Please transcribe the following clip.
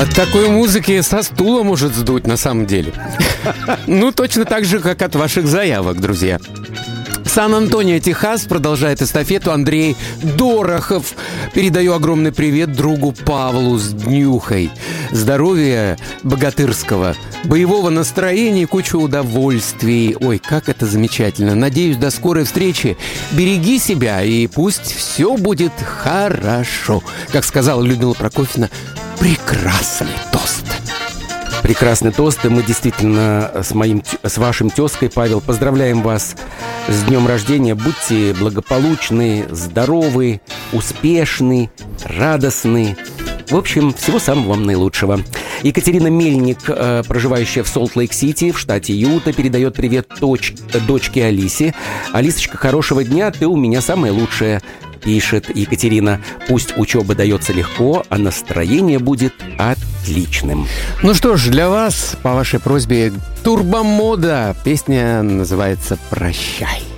От такой музыки со стула может сдуть на самом деле. Ну, точно так же, как от ваших заявок, друзья. Сан-Антонио, Техас, продолжает эстафету Андрей Дорохов. Передаю огромный привет другу Павлу с днюхой. Здоровья богатырского, боевого настроения и кучу удовольствий. Ой, как это замечательно. Надеюсь, до скорой встречи. Береги себя, и пусть все будет хорошо. Как сказала Людмила Прокофьевна, прекрасный тост. Прекрасный тост, и мы действительно с вашим тезкой, Павел, поздравляем вас с днем рождения. Будьте благополучны, здоровы, успешны, радостны. В общем, всего самого вам наилучшего. Екатерина Мельник, проживающая в Солт-Лейк-Сити, в штате Юта, передает привет дочке Алисе. Алисочка, хорошего дня, ты у меня самая лучшая. Пишет Екатерина, пусть учеба дается легко, а настроение будет отличным. Ну что ж, для вас, по вашей просьбе, Турбомода. Песня называется «Прощай».